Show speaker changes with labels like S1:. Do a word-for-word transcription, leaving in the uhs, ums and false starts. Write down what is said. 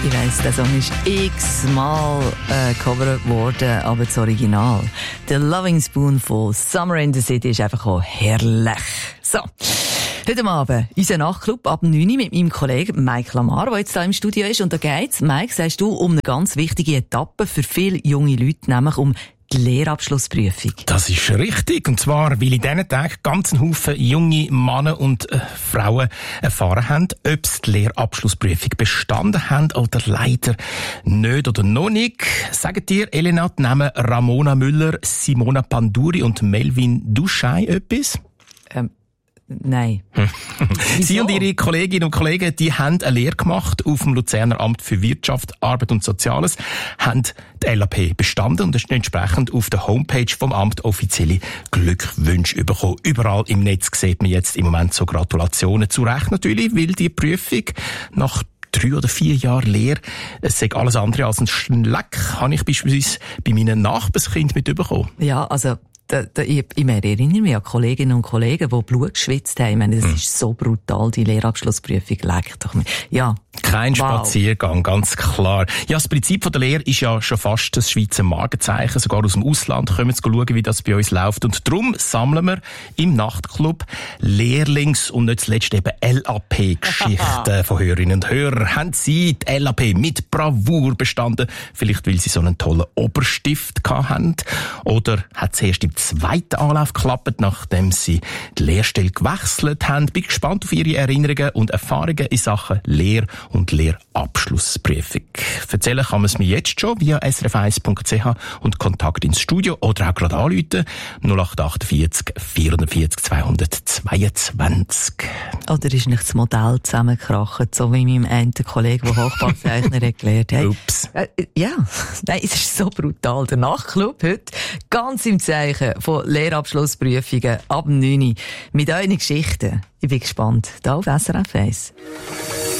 S1: Ich weiss, der Song ist x-mal äh, gecovert worden, aber das Original, The Loving Spoonful, Summer in the City, ist einfach auch herrlich. So. Heute Abend, unser Nachtclub ab neun Uhr mit meinem Kollegen Mike Lamar, der jetzt hier im Studio ist. Und da geht's, Mike, sagst du, um eine ganz wichtige Etappe für viele junge Leute, nämlich um die Lehrabschlussprüfung.
S2: Das ist richtig. Und zwar, weil in diesen Tagen ganz ein Haufen junge Männer und äh, Frauen erfahren haben, ob sie die Lehrabschlussprüfung bestanden haben oder leider nicht oder noch nicht. Sagen dir, Elena, die Namen Ramona Müller, Simona Panduri und Melvin Duschei etwas?
S1: Ähm. Nein.
S2: Sie und ihre Kolleginnen und Kollegen, die haben eine Lehre gemacht auf dem Luzerner Amt für Wirtschaft, Arbeit und Soziales, haben die L A P bestanden und entsprechend auf der Homepage vom Amt offizielle Glückwünsche bekommen. Überall im Netz sieht man jetzt im Moment so Gratulationen. Zu Recht natürlich, weil die Prüfung nach drei oder vier Jahre Lehre, es sei alles andere als ein Schleck, habe ich beispielsweise bei meinen Nachbarskind mitbekommen.
S1: Ja, also Da, da, ich, ich erinnere mich an Kolleginnen und Kollegen, die Blut geschwitzt haben. Ich meine, das hm. ist so brutal, die Lehrabschlussprüfung. Leckt doch nicht. Ja.
S2: Kein
S1: wow.
S2: Spaziergang, ganz klar. Ja, das Prinzip von der Lehre ist ja schon fast das Schweizer Markenzeichen. Sogar aus dem Ausland können wir schauen, wie das bei uns läuft. Und darum sammeln wir im Nachtclub Lehrlings- und nicht zuletzt eben L A P-Geschichten von Hörerinnen und Hörern. Haben Sie die L A P mit Bravour bestanden? Vielleicht, weil Sie so einen tollen Oberstift hatten? Oder hat es erst im zweiten Anlauf geklappt, nachdem Sie die Lehrstelle gewechselt haben? Bin gespannt auf Ihre Erinnerungen und Erfahrungen in Sachen Lehre und Lehrabschlussprüfung. Erzählen kann man es mir jetzt schon via s r f eins punkt c h und Kontakt ins Studio oder auch gerade anrufen null acht vier acht vierundvierzig zweihundertzweiundzwanzig.
S1: Oder ist nicht das Modell zusammengekracht, so wie meinem einen Kollegen, der Hochbauzeichner erklärt hat.
S2: Ups.
S1: Äh, ja, nein, es ist so brutal. Der Nachtclub heute ganz im Zeichen von Lehrabschlussprüfungen ab neun Uhr mit euren Geschichten. Ich bin gespannt. Da auf S R F eins.